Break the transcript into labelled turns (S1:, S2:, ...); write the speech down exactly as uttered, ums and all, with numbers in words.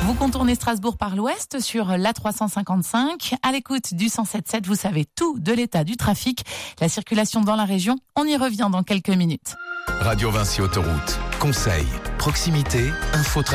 S1: Vous contournez Strasbourg par l'ouest sur l'A trois cent cinquante-cinq. À l'écoute du cent sept sept, vous savez tout de l'état du trafic, la circulation dans la région. On y revient dans quelques minutes.
S2: Radio Vinci Autoroute. Conseils, proximité, info.